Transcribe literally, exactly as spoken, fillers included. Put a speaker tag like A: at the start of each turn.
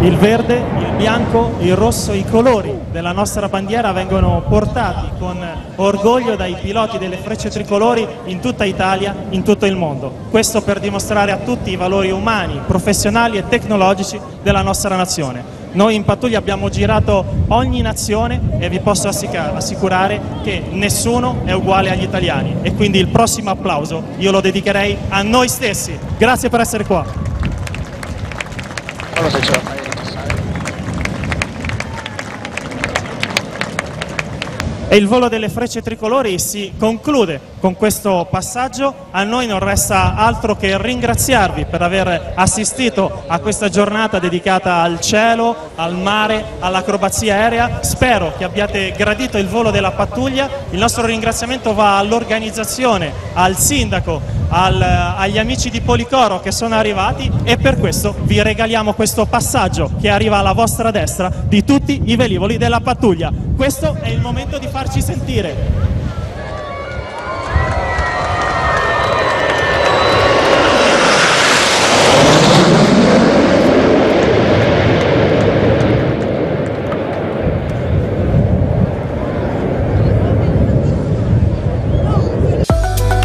A: Il verde, il bianco, il rosso, i colori della nostra bandiera vengono portati con orgoglio dai piloti delle Frecce Tricolori in tutta Italia, in tutto il mondo. Questo per dimostrare a tutti i valori umani, professionali e tecnologici della nostra nazione. Noi in pattuglia abbiamo girato ogni nazione e vi posso assicurare che nessuno è uguale agli italiani, e quindi il prossimo applauso io lo dedicherei a noi stessi. Grazie per essere qua.
B: Non lo so, ce la fai ripassare.
A: E il volo delle Frecce Tricolori si conclude con questo passaggio. A noi non resta altro che ringraziarvi per aver assistito a questa giornata dedicata al cielo, al mare, all'acrobazia aerea. Spero che abbiate gradito il volo della pattuglia. Il nostro ringraziamento va all'organizzazione, al sindaco, al, agli amici di Policoro che sono arrivati, e per questo vi regaliamo questo passaggio che arriva alla vostra destra di tutti i velivoli della pattuglia. Questo è il momento di farci sentire.